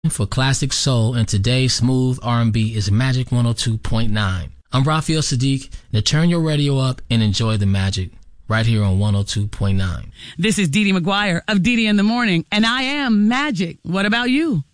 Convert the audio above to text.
For classic soul and today's smooth R&B is Magic 102.9. I'm Raphael Sadiq. Now turn your radio up and enjoy the magic right here on 102.9. This is Dee Dee McGuire of Dee Dee in the Morning, and I am Magic. What about you?